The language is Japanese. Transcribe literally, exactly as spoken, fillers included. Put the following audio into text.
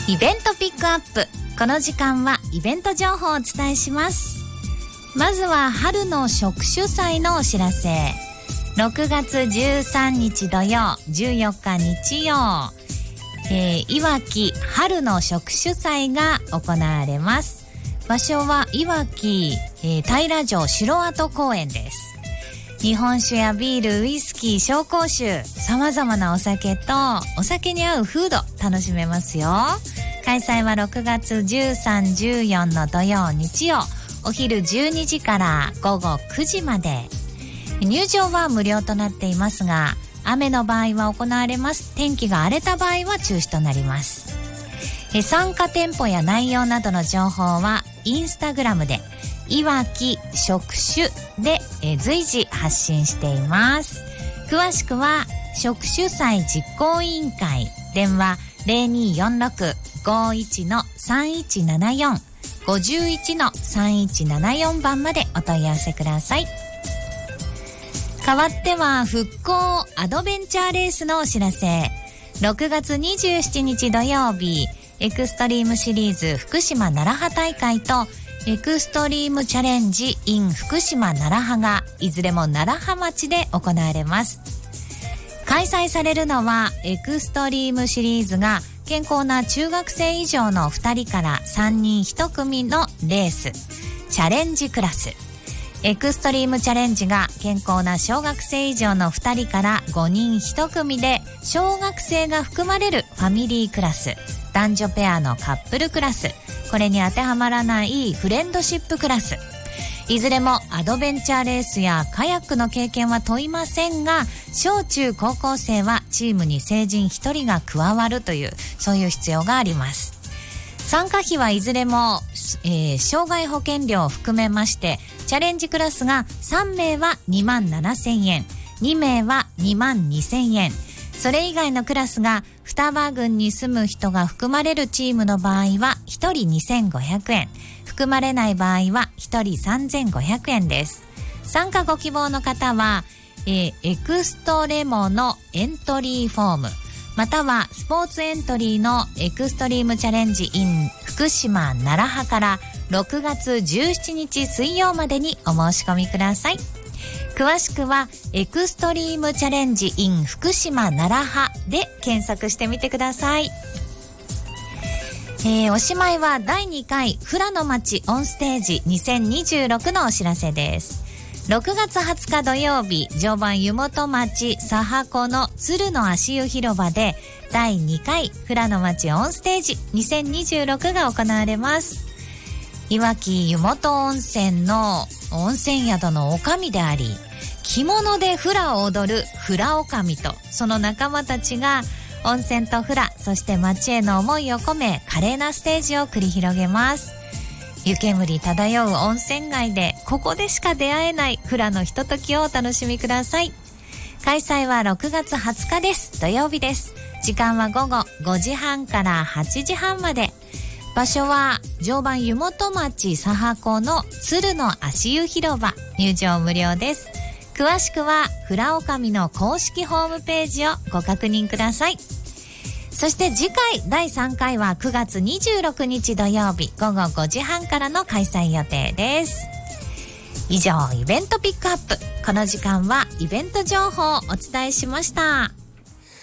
イベントピックアップ。この時間はイベント情報をお伝えします。まずは春の植樹祭のお知らせ。ろくがつじゅうさんにち土曜、じゅうよっか日曜、えー、いわき春の植樹祭が行われます。場所はいわき、えー、平城城跡公園です。日本酒やビール、ウイスキー、紹興酒、様々なお酒とお酒に合うフード楽しめますよ。開催はろくがつじゅうさん、じゅうよっかの土曜、日曜、お昼じゅうにじからごごくじまで。入場は無料となっていますが、雨の場合は行われます。天気が荒れた場合は中止となります。え参加店舗や内容などの情報はインスタグラムでいわき植樹でえ随時発信しています。詳しくは植樹祭実行委員会、電話 ゼロにーよんろく ごいち さんいちななよん ごいち さんいちななよん 番までお問い合わせください。代わっては復興アドベンチャーレースのお知らせ。ろくがつにじゅうしちにち土曜日、エクストリームシリーズ福島楢葉大会とエクストリームチャレンジ in 福島楢葉がいずれも楢葉町で行われます。開催されるのはエクストリームシリーズが健康な中学生以上のふたりからさんにんいち組のレースチャレンジクラス、エクストリームチャレンジが健康な小学生以上のふたりからごにんいち組で小学生が含まれるファミリークラス、男女ペアのカップルクラス、これに当てはまらないフレンドシップクラス、いずれもアドベンチャーレースやカヤックの経験は問いませんが、小中高校生はチームに成人ひとりが加わるという、そういう必要があります。参加費はいずれも、えー、障害保険料を含めまして、チャレンジクラスがさんめいはにまんななせんえん、にめいはにまんにせんえん、それ以外のクラスが双葉郡に住む人が含まれるチームの場合はひとりにせんごひゃくえん、含まれない場合はひとりさんぜんごひゃくえんです。参加ご希望の方は、えー、エクストレモのエントリーフォーム、またはスポーツエントリーのエクストリームチャレンジ in 福島楢葉からろくがつじゅうしちにち水曜までにお申し込みください。詳しくはエクストリームチャレンジ in 福島楢葉で検索してみてください。えー、おしまいはだいにかい富良野町オンステージにせんにじゅうろくのお知らせです。ろくがつはつか土曜日、常磐湯本町佐波湖の鶴の足湯広場でだいにかい富良野町オンステージにせんにじゅうろくが行われます。いわき湯本温泉の温泉宿のおかみであり、着物でフラを踊るフラおかみとその仲間たちが温泉とフラ、そして街への思いを込め華麗なステージを繰り広げます。湯煙漂う温泉街でここでしか出会えないフラのひとときをお楽しみください。開催はろくがつはつかです。土曜日です。時間はごごごじはんからはちじはんまで。場所は常磐湯本町佐波湖の鶴の足湯広場、入場無料です。詳しくはフラオカミの公式ホームページをご確認ください。そして次回だいさんかいはくがつにじゅうろくにち土曜日ごごごじはんからの開催予定です。以上、イベントピックアップ。この時間はイベント情報をお伝えしました。